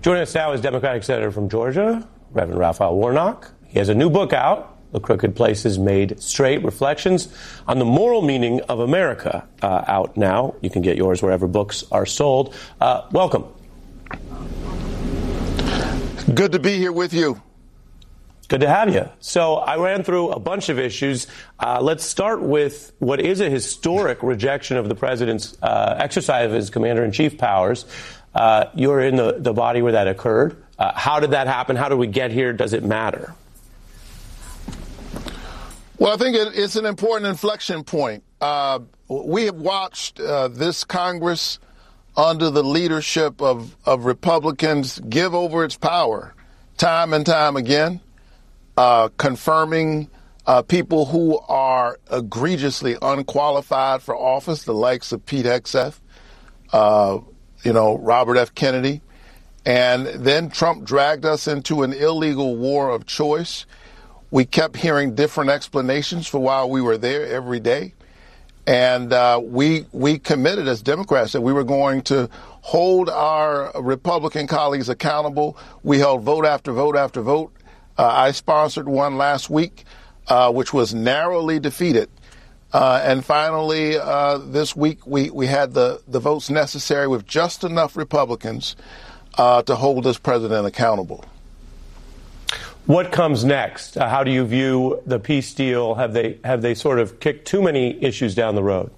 Joining us now is Democratic Senator from Georgia, Reverend Raphael Warnock. He has a new book out, The Crooked Places Made Straight, Reflections on the Moral Meaning of America, out now. You can get yours wherever books are sold. Welcome. Good to be here with you. Good to have you. So I ran through a bunch of issues. Let's start with what is a historic rejection of the president's exercise of his commander-in-chief powers. You're in the body where that occurred. How did that happen? How did we get here? Does it matter? Well, I think it's an important inflection point. We have watched this Congress under the leadership of Republicans give over its power time and time again, confirming people who are egregiously unqualified for office, the likes of Pete Hegseth, Robert F. Kennedy. And then Trump dragged us into an illegal war of choice. We kept hearing different explanations for why we were there every day. And we committed as Democrats that we were going to hold our Republican colleagues accountable. We held vote after vote after vote. I sponsored one last week, which was narrowly defeated. And finally, this week, we had the votes necessary with just enough Republicans to hold this president accountable. What comes next? How do you view the peace deal? Have they sort of kicked too many issues down the road?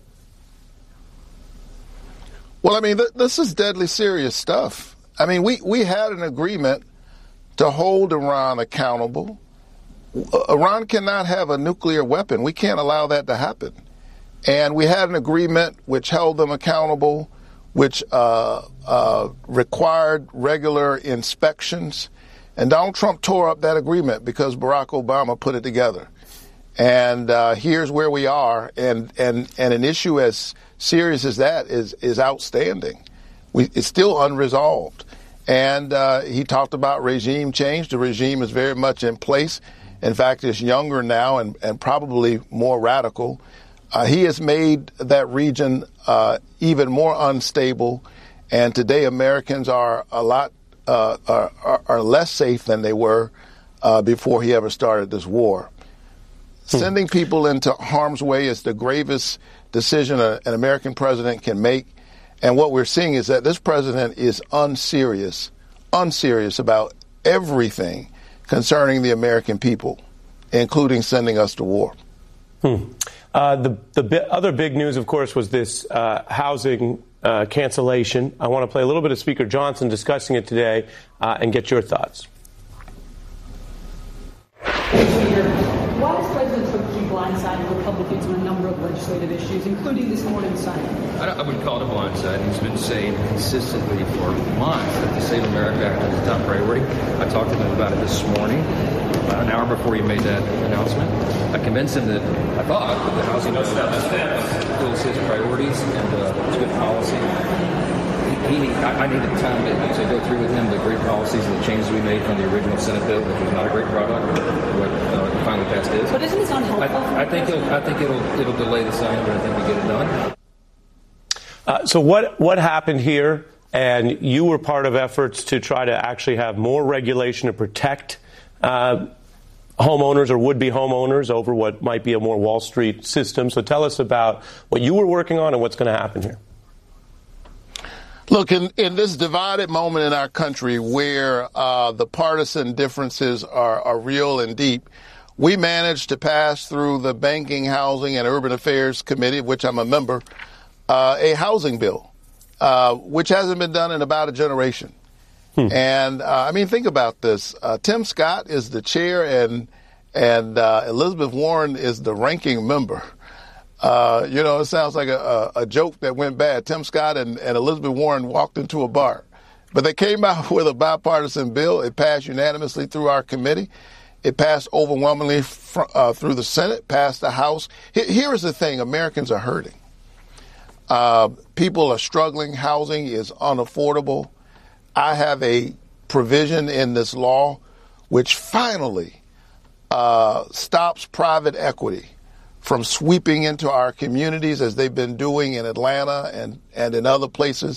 Well, I mean, this is deadly serious stuff. I mean, we had an agreement to hold Iran accountable. Iran cannot have a nuclear weapon. We can't allow that to happen. And we had an agreement which held them accountable, which required regular inspections. And Donald Trump tore up that agreement because Barack Obama put it together. And here's where we are. And an issue as serious as that is outstanding. It's still unresolved. And he talked about regime change. The regime is very much in place. In fact, it's younger now and probably more radical. He has made that region even more unstable. And today Americans are a lot are less safe than they were before he ever started this war. Sending people into harm's way is the gravest decision an American president can make. And what we're seeing is that this president is unserious about everything concerning the American people, including sending us to war. The other big news, of course, was this housing cancellation. I want to play a little bit of Speaker Johnson discussing it today and get your thoughts. Why does President Trump keep blindsiding Republicans on a number of legislative issues, including this morning's signing? I wouldn't call it a blindside. He's been saying consistently for months that the Save America Act is a top priority. I talked to him about it this morning, about an hour before he made that announcement. I convinced him that I thought that the housing bill fulfills his priorities and it's good policy. I needed time to go through with him the great policies and the changes we made from the original Senate bill, which was not a great product. What finally passed is. But isn't this unhelpful? I think it'll delay the signing, but I think we get it done. So what happened here? And you were part of efforts to try to actually have more regulation to protect homeowners or would-be homeowners over what might be a more Wall Street system. So tell us about what you were working on and what's going to happen here. Look, in this divided moment in our country where the partisan differences are real and deep, we managed to pass through the Banking, Housing, and Urban Affairs Committee, of which I'm a member, a housing bill, which hasn't been done in about a generation. And I mean, think about this. Tim Scott is the chair and Elizabeth Warren is the ranking member. It sounds like a joke that went bad. Tim Scott and Elizabeth Warren walked into a bar, but they came out with a bipartisan bill. It passed unanimously through our committee. It passed overwhelmingly through the Senate, passed the House. Here is the thing. Americans are hurting. People are struggling. Housing is unaffordable. I have a provision in this law which finally stops private equity from sweeping into our communities as they've been doing in Atlanta and in other places.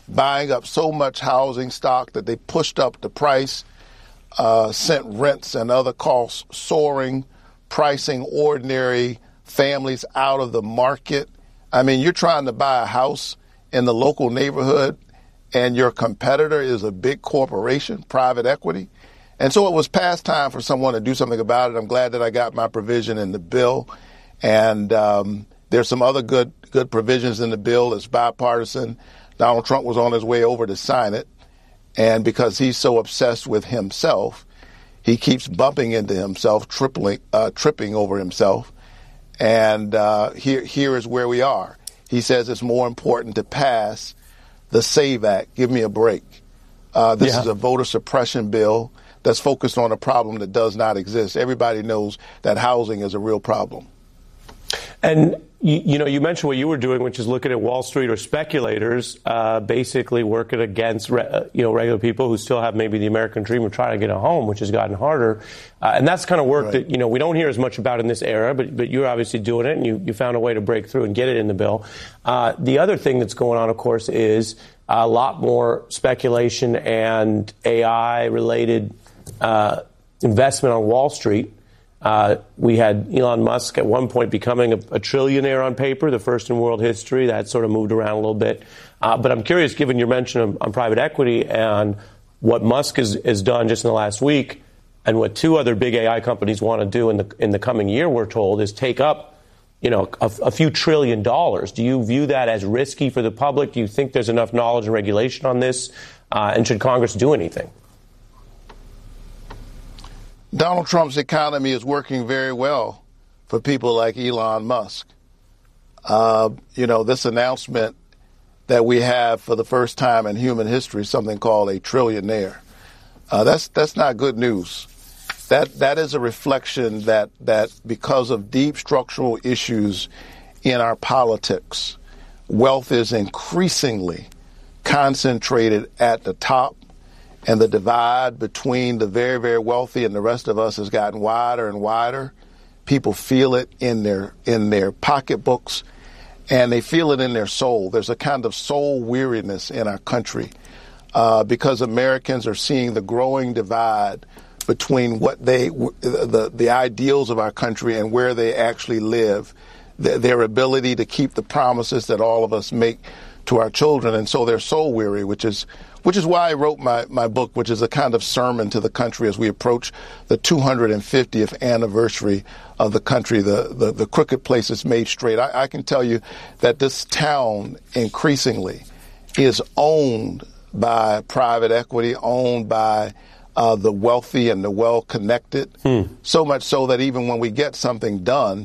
buying up so much housing stock that they pushed up the price, sent rents and other costs soaring, pricing ordinary families out of the market. I mean, you're trying to buy a house in the local neighborhood and your competitor is a big corporation, private equity. And so it was past time for someone to do something about it. I'm glad that I got my provision in the bill. And there's some other good provisions in the bill. It's bipartisan. Donald Trump was on his way over to sign it. And because he's so obsessed with himself, he keeps bumping into himself, tripping over himself. And here is where we are. He says it's more important to pass the SAVE Act. Give me a break. This is a voter suppression bill that's focused on a problem that does not exist. Everybody knows that housing is a real problem. And, you mentioned what you were doing, which is looking at Wall Street or speculators, basically working against, regular people who still have maybe the American dream of trying to get a home, which has gotten harder. And that's kind of work that, we don't hear as much about in this era, but you're obviously doing it, and you found a way to break through and get it in the bill. The other thing that's going on, of course, is a lot more speculation and AI-related investment on Wall Street. We had Elon Musk at one point becoming a trillionaire on paper, the first in world history. That sort of moved around a little bit. But I'm curious, given your mention on private equity and what Musk has done just in the last week, and what two other big AI companies want to do in the coming year, we're told, is take up a few $1 trillion. Do you view that as risky for the public? Do you think there's enough knowledge and regulation on this? And should Congress do anything? Donald Trump's economy is working very well for people like Elon Musk. This announcement that we have for the first time in human history, something called a trillionaire. That's not good news. That is a reflection that because of deep structural issues in our politics, wealth is increasingly concentrated at the top. And the divide between the very, very wealthy and the rest of us has gotten wider and wider. People feel it in their pocketbooks, and they feel it in their soul. There's a kind of soul weariness in our country because Americans are seeing the growing divide between what the ideals of our country and where they actually live, their ability to keep the promises that all of us make to our children. And so they're soul weary, which is why I wrote my book, which is a kind of sermon to the country as we approach the 250th anniversary of the country, the crooked places made straight. I can tell you that this town increasingly is owned by private equity, owned by the wealthy and the well-connected, so much so that even when we get something done,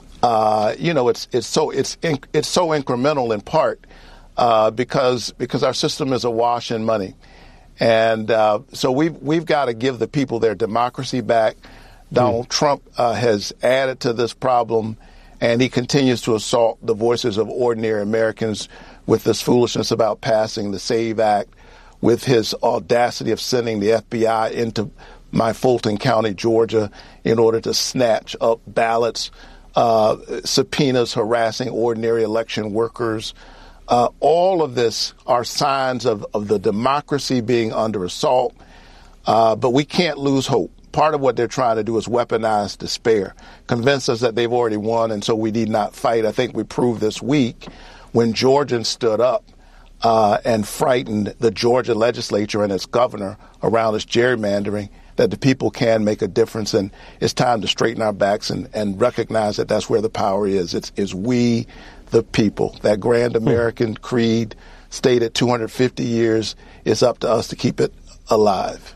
it's so incremental in part because our system is awash in money. And so we've got to give the people their democracy back. Donald Trump has added to this problem, and he continues to assault the voices of ordinary Americans with this foolishness about passing the SAVE Act, with his audacity of sending the FBI into my Fulton County, Georgia, in order to snatch up ballots, subpoenas harassing ordinary election workers. All of this are signs of the democracy being under assault, but we can't lose hope. Part of what they're trying to do is weaponize despair, convince us that they've already won, and so we need not fight. I think we proved this week when Georgians stood up and frightened the Georgia legislature and its governor around this gerrymandering, that the people can make a difference, and it's time to straighten our backs and recognize that that's where the power is. It's we, the people. That grand American creed stated 250 years, is up to us to keep it alive.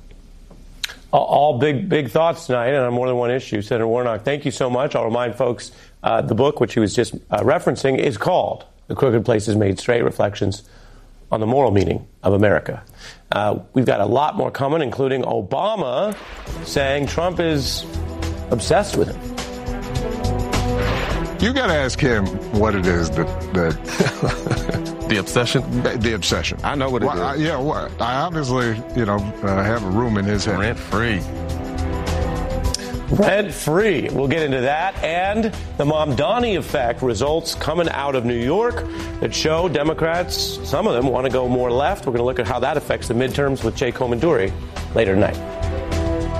All big thoughts tonight, and on more than one issue. Senator Warnock, thank you so much. I'll remind folks the book, which he was just referencing, is called The Crooked Places Made Straight, Reflections on the Moral Meaning of America. We've got a lot more coming, including Obama saying Trump is obsessed with him. You got to ask him what it is that the obsession? The obsession. I know what it is. I obviously, have a room in his head. Rent free. Rent-free. We'll get into that. And the Mamdani effect, results coming out of New York that show Democrats, some of them, want to go more left. We're going to look at how that affects the midterms with Jay Komanduri later tonight.